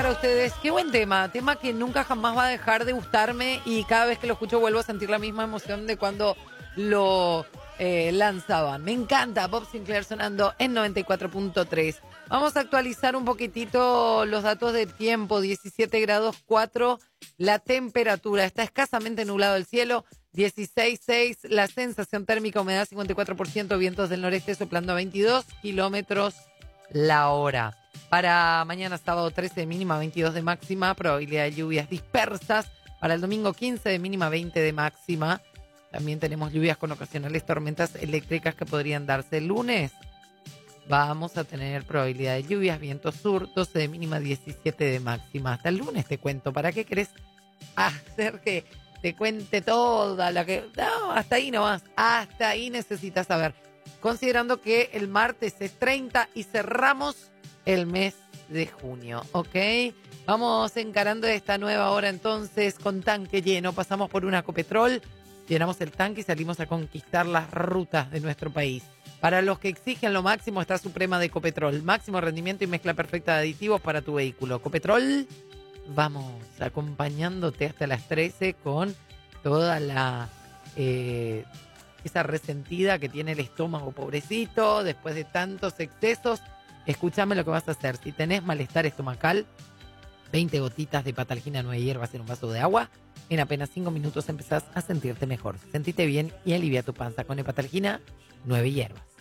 para ustedes. Qué buen tema que nunca jamás va a dejar de gustarme y cada vez que lo escucho vuelvo a sentir la misma emoción de cuando lo lanzaban. Me encanta Bob Sinclair sonando en 94.3. Vamos a actualizar un poquitito los datos del tiempo. 17 grados 4 la temperatura. Está escasamente nublado el cielo. 16,6 la sensación térmica, humedad 54%, vientos del noreste soplando a 22 kilómetros la hora. Para mañana sábado 13 de mínima, 22 de máxima, probabilidad de lluvias dispersas. Para el domingo 15 de mínima, 20 de máxima. También tenemos lluvias con ocasionales tormentas eléctricas que podrían darse el lunes. Vamos a tener probabilidad de lluvias, viento sur, 12 de mínima, 17 de máxima. Hasta el lunes te cuento. ¿Para qué querés hacer que te cuente toda la que... No, hasta ahí nomás. Hasta ahí necesitas saber. Considerando que el martes es 30 y cerramos el mes de junio, ¿ok? Vamos encarando esta nueva hora entonces con tanque lleno. Pasamos por una Ecopetrol, llenamos el tanque y salimos a conquistar las rutas de nuestro país. Para los que exigen lo máximo está Suprema de Ecopetrol. Máximo rendimiento y mezcla perfecta de aditivos para tu vehículo. Ecopetrol, vamos acompañándote hasta las 13 con toda la... esa resentida que tiene el estómago, pobrecito, después de tantos excesos. Escúchame lo que vas a hacer. Si tenés malestar estomacal, 20 gotitas de Patalgina 9 hierbas en un vaso de agua. En apenas 5 minutos empezás a sentirte mejor. Sentite bien y alivia tu panza con Hepatalgina 9 hierbas.